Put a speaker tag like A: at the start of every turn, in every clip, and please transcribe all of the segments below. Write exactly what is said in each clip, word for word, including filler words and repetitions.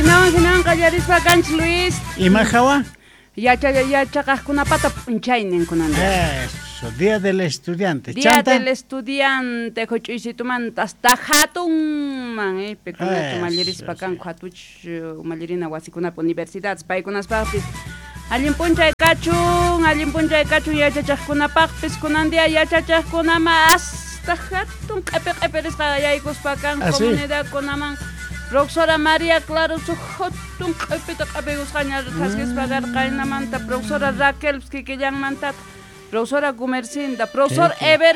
A: Hinawan hinawan qallarispa kanchis Luis.
B: Ima hawa?
A: Yacha yachaqaqkunapata p'unchaynin kunanta.
B: Eso, Día del Estudiante.
A: Día
B: Chanta?
A: del Estudiante huch'uysitumanta hasta hatunman eh pekunata mallirispa kanku hatuch mallirina wasikunapi universidades paykunaspaqpis allin p'unchay kachun allin p'unchay kachun yachachaqkunapaqpis kunandia yachachaqkunama hasta hatun q'ipi q'ipirisqa yaykuspa kan
B: ¿Ah, sí?
A: comunidadkunaman profesora María Claro su hatun q'ipita q'ipikusqaña qhasqispa karqaynamanta profesora Raquel Kikillanmanta profesora Gumercinda, profesor Ever,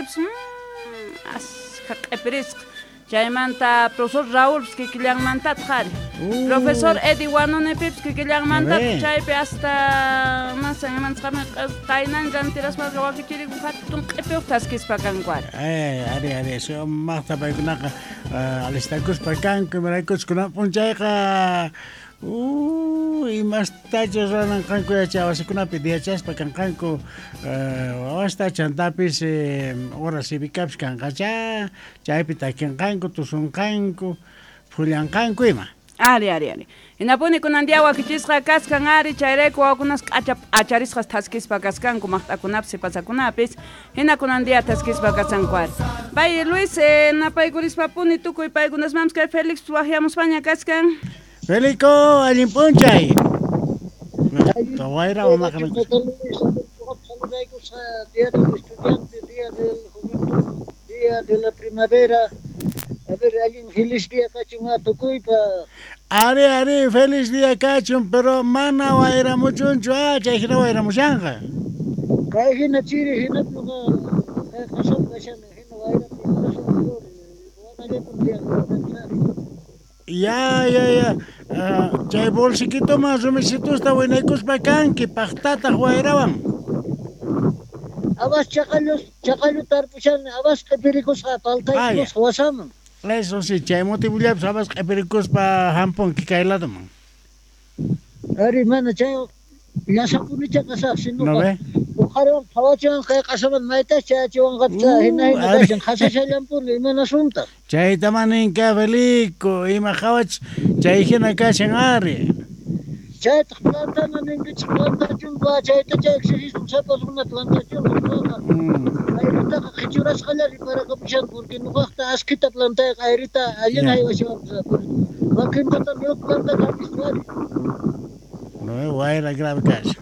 A: q'ipirisqa chaymanta profesor Raúl Kikillanmanta qhari profesor Eddie Wanunepipis Kikillanmanta chaypi hasta masa imanchqami qaynan rantiraspa wakichirikun hatun q'ipiuq taskispa kankuari.
B: Eh, ari ari so maqta paykunaqa alistakuspa kanku imaraykuchkuna p'unchayqa Uh, y más tachos ranan kanku yacha wasikunapi diachaspa kankanku wasta chantapis hora cívicapis kankacha chaypi takinkanku tusunkanku pullankanku ima.
A: Ari ari ari. Hinapuni kunandia wakichisqa kaskan ari chayrayku wawkunas q'acha acharisqas taskispa kaskanku maqt'akunapis pasakunapis hina kunandia taskispa kasanku ari. Pay Luis napaykurispa-puni tukuy paykunasmams kay Félix wajiamuspaña kaskan.
B: Felico, allin p'unchay. Tawaira o maqana.
C: Día del Estudiante, Día del Juventud, Día de la Primavera. A ver, alguien feliz día kachun a tukuypa.
B: Ari ari feliz día kachun, pero mana waira muchunchu ah, chaykina waira mushanga.
C: Kay hina chiri hina pluga kay kasam kashan hina waira kasam.
B: Ya, ya, ya. Uh, chay bolsiquito más rumisitos ta winaykuspa kanki paqtata huayrawan.
C: Abas chaqallos, chaqallo tarpushan, abas q'ipirikusqa paltaykus wasaman.
B: Eso sí, chay motivullapis abas q'ipirikuspa hampunki kayladoman.
C: Ari mana chay yasapunicha kasaq sino.
B: No ve?
C: Uqaron phawachan kay qasaman maytas chachiwan qatsa hina hina kashan khasashallampun imana sunta.
B: Chayta maninka Felico, ima hawach chay hina kashan ari.
C: Chayta plantana ninkichik plantachun pa chayta chay exercicio sapas una plantachun nuqaqa. Ayritaqa qichurasqallari paraqapishan porque nuqaqta askita plantayqa ayrita allin haywashiwapsa. Makintatam yo plantata apistuari.
B: No, guayra grave kashan.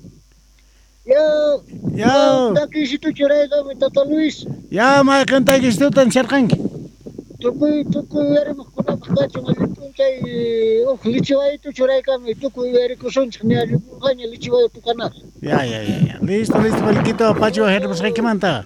C: Yo,
B: Yo.
C: Takisitu churayqa mi tata Luis.
B: Ya ma kantakistutan sharqanki.
C: Tukuy tukuy yarimuqkunapaq kachun allipun chay uq lichiwaytu churaykami tukuy yarikusunchik ni allipunqaña lichiwaytu kanaq.
B: Ya, ya, ya, ya. Listo, listo, Feliquito, Pacho, hermos, ¿qué manta?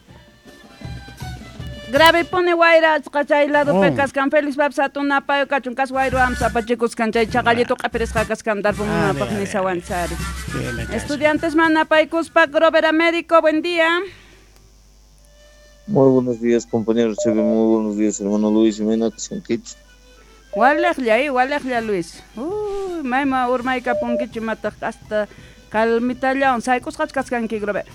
A: Grave pone guaira chay lado oh. Pecas can Félix Babsatuna payo cachun cas guairo am zapachicos canchay chagallito caperes cacas can dar una pagnisa avanzar. Estudiantes manapaycus pa Grovera Médico, buen día.
D: Muy buenos días, compañeros, muy buenos días, hermano Luis y Mena, que sean kits.
A: Walejlia ahí, walejlia Luis. Uy, maima urmaika punkichi mata hasta calmitallón, saicos cachas can que Grovera.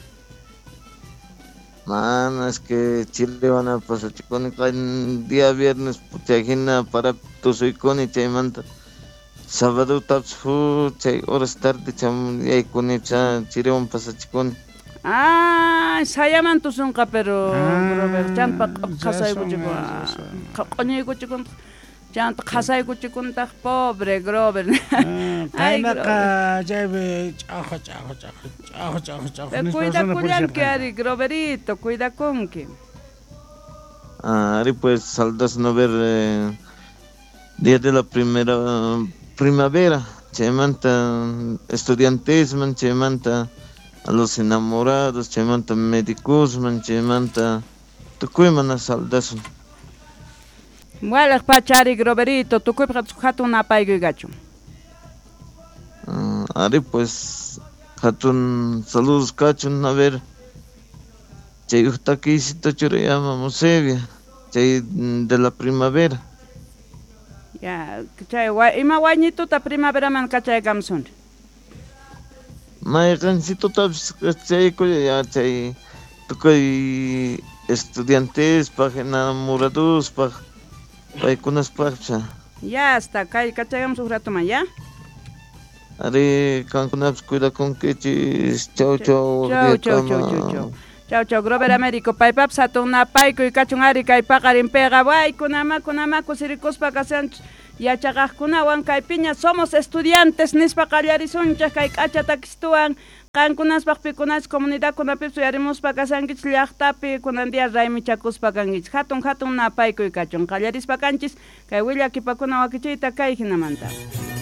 D: Man, es que Chile van a pasar chicón y día viernes puchajina para tu soy con y chaymanta. Sábado tapsu chay horas tarde cham y con y Chile van a pasar chicón.
A: Ah, sayaman tu sunka pero Robert champa kasay ko chico. Konyo ko chico. Chanta kasay ko chico tak pobre Grover.
B: Ay naka jabe chajo chajo chajo chajo chajo chajo.
A: Cuida cuyan que ari Groverito, cuida con que.
D: Ah, ari pues saldas no ver eh, día de la primera uh, primavera, chemanta estudiantes man chemanta a los enamorados, chemanta médicos man chemanta tukuy man saldas.
A: Muelas pachari Groverito, tu cuipa hatun apaigo gacho.
D: Uh, ari pues hatun saludos cachun a ver. Chay utaquisito churayama Mosevia, chay de la primavera.
A: Ya, chay ima guañito ta primavera man chay gamsun.
D: May gancito tabs chay ya chay tukoy estudiantes pa enamorados pa Paykunas pacha.
A: Ya hasta kay kachagamos un rato más, ¿ya?
D: Ari, kankunaps cuida con quechis, chau chau.
A: Chau, chau, chau, chau, chau. Chau, chau, Grover Américo, paypap satuna payco y cachungari kay paqarin pega, guay, kunama, kunama, kusirikuspa kasan yachaqaqkunawan kay piña, somos estudiantes, nispa qallarisonchaq kay k'achatakistuwan, qankunaspaq pikunas comunidad kunapis uyarimuspa kasankich llaqtapi kunandia raymichakuspa kankich, hatun hatun na payco y kachun, qallarispa kanchis, kay willakipakuna wakichiyta kay hinamanta.